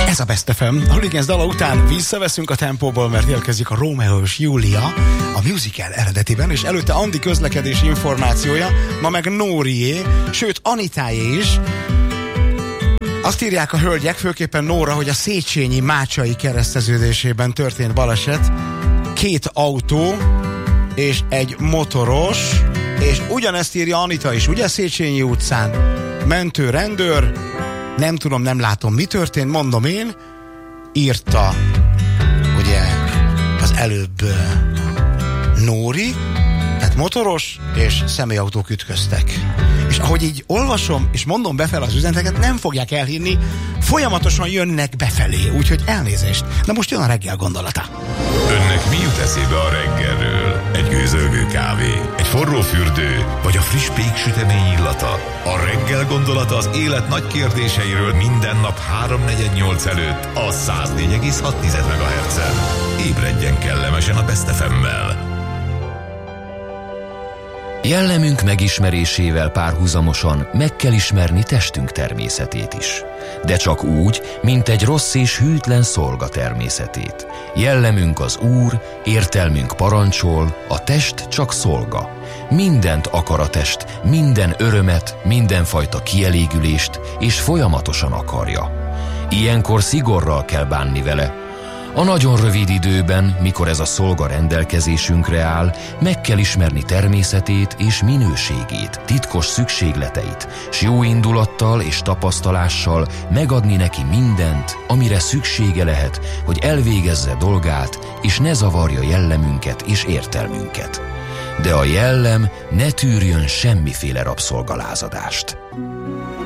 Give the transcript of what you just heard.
Ez a Best FM. A Hooligans dala után visszaveszünk a tempóból, mert érkezik a Rómeó és Júlia a musical eredetiben, és előtte Andi közlekedési információja, ma meg Nórié, sőt Anitáé is. Azt írják a hölgyek, főképpen Nóra, hogy a Széchenyi Mácsai kereszteződésében történt baleset. 2 autó és egy motoros, és ugyanezt írja Anita is, ugye Széchenyi utcán. Mentő, rendőr, nem tudom, nem látom, mi történt, mondom én, írta ugye az előbb Nóri, tehát motoros és személyautók ütköztek. És ahogy így olvasom, és mondom befelé az üzeneteket, nem fogják elhinni, folyamatosan jönnek befelé, úgyhogy elnézést. Na most jön a reggel gondolata. Önnek mi jut eszébe a reggelről? Egy gőzölgő kávé, egy forró fürdő, vagy a friss péksütemény illata? A reggel gondolata az élet nagy kérdéseiről minden nap 3-4-8 előtt a 104,6 MHz-en. Ébredjen kellemesen a Best FM-mel. Jellemünk megismerésével párhuzamosan meg kell ismerni testünk természetét is. De csak úgy, mint egy rossz és hűtlen szolga természetét. Jellemünk az Úr, értelmünk parancsol, a test csak szolga. Mindent akar a test, minden örömet, mindenfajta kielégülést, és folyamatosan akarja. Ilyenkor szigorral kell bánni vele. A nagyon rövid időben, mikor ez a szolga rendelkezésünkre áll, meg kell ismerni természetét és minőségét, titkos szükségleteit, s jó indulattal és tapasztalással megadni neki mindent, amire szüksége lehet, hogy elvégezze dolgát, és ne zavarja jellemünket és értelmünket. De a jellem ne tűrjön semmiféle rabszolgalázadást.